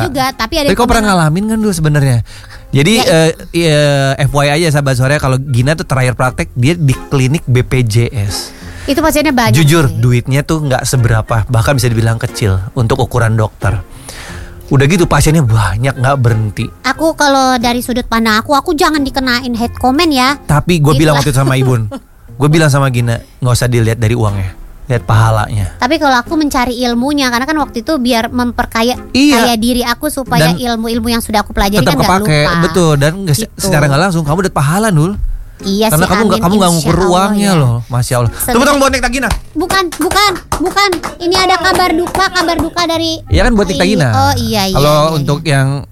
juga, tapi ada. Tapi kau pernah ngalamin kan dulu sebenarnya. Jadi FYI aja sahabat sore, kalau Gina tuh terakhir praktek dia di klinik BPJS. Itu pasiennya banyak. Jujur, sih. duitnya tuh nggak seberapa, bahkan bisa dibilang kecil untuk ukuran dokter. Udah gitu pasiennya banyak, nggak berhenti. Aku kalau dari sudut pandang aku jangan dikenain hate comment ya. Tapi gue bilang waktu itu sama Ibun, gue bilang sama Gina, nggak usah dilihat dari uangnya, lihat pahalanya. Tapi kalau aku mencari ilmunya, karena kan waktu itu biar memperkaya kaya diri aku supaya ilmu-ilmu yang sudah aku pelajari tetap kan nggak lupa. Betul, dan gitu. secara nggak langsung kamu dapat pahala Nul. Iya karena sih, kamu nggak ngukur uangnya ya. Loh, Masya Allah. Tepuk tangan buat Nikta Gina. Bukan. Ini ada kabar duka dari. Iya kan buat Nikta Gina. Oh iya. Kalau untuk yang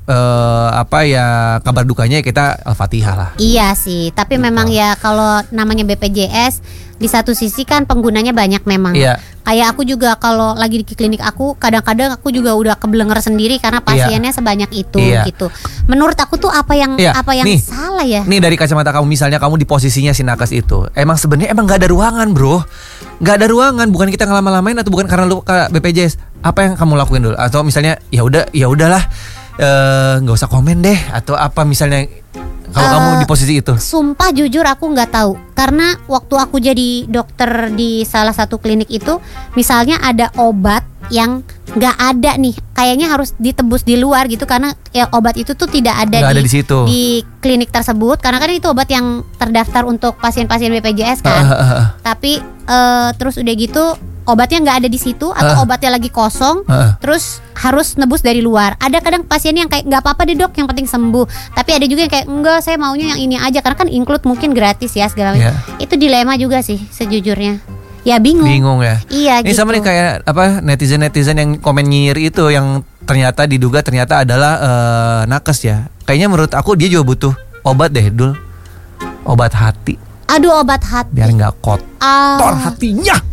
kabar dukanya kita Al-Fatihah lah. Iya sih, tapi memang ya kalau namanya BPJS di satu sisi kan penggunanya banyak memang. Iya. Kayak aku juga kalau lagi di klinik aku, kadang-kadang aku juga udah kebelenger sendiri karena pasiennya sebanyak itu gitu. Menurut aku tuh apa yang nih, salah ya? Nih dari kacamata kamu, misalnya kamu di posisinya si nakes itu, emang sebenarnya nggak ada ruangan, bro. Nggak ada ruangan, bukan kita ngelama-lamain atau bukan karena lu ke BPJS. Apa yang kamu lakuin dulu? Atau misalnya ya udahlah, nggak usah komen deh, atau apa misalnya kalau kamu di posisi itu? Sumpah jujur aku nggak tahu, karena waktu aku jadi dokter di salah satu klinik itu, misalnya ada obat yang nggak ada nih, kayaknya harus ditebus di luar gitu, karena ya obat itu tuh tidak ada di situ, di klinik tersebut, karena kan itu obat yang terdaftar untuk pasien-pasien BPJS kan. Tapi terus udah gitu obatnya nggak ada di situ, atau obatnya lagi kosong, terus harus nebus dari luar. Ada kadang pasien yang kayak nggak apa-apa deh dok, yang penting sembuh. Tapi ada juga yang kayak enggak, saya maunya yang ini aja, karena kan include mungkin gratis ya segala macam. Itu dilema juga sih sejujurnya. Ya bingung ya. Iya. Ini gitu. Sama nih kayak netizen yang komen nyinyir itu, yang diduga adalah nakes ya. Kayaknya menurut aku dia juga butuh obat deh, Dul. Obat hati. Aduh, obat hati. Biar nggak kotor hatinya.